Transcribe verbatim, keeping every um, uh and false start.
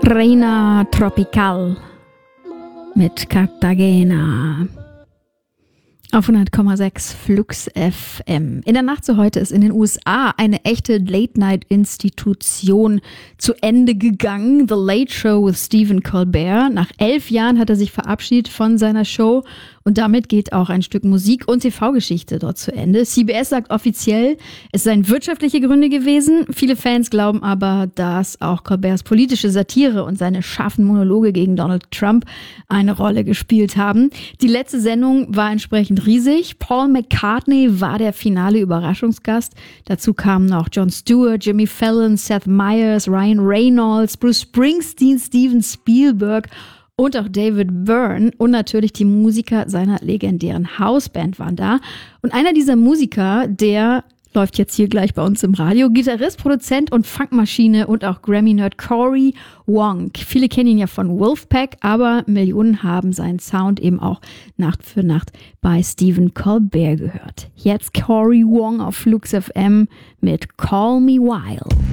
Reina Tropical mit Cartagena auf hundert Komma sechs Flux F M. In der Nacht zu heute ist in den U S A eine echte Late-Night-Institution zu Ende gegangen. The Late Show with Stephen Colbert. Nach elf Jahren hat er sich verabschiedet von seiner Show und damit geht auch ein Stück Musik- und T V-Geschichte dort zu Ende. C B S sagt offiziell, es seien wirtschaftliche Gründe gewesen. Viele Fans glauben aber, dass auch Colberts politische Satire und seine scharfen Monologe gegen Donald Trump eine Rolle gespielt haben. Die letzte Sendung war entsprechend riesig. Paul McCartney war der finale Überraschungsgast. Dazu kamen noch Jon Stewart, Jimmy Fallon, Seth Meyers, Ryan Reynolds, Bruce Springsteen, Steven Spielberg und auch David Byrne und natürlich die Musiker seiner legendären Hausband waren da. Und einer dieser Musiker, der läuft jetzt hier gleich bei uns im Radio, Gitarrist, Produzent und Funkmaschine und auch Grammy-Nerd Cory Wong. Viele kennen ihn ja von Wolfpack, aber Millionen haben seinen Sound eben auch Nacht für Nacht bei Stephen Colbert gehört. Jetzt Cory Wong auf Flux F M mit Call Me Wild.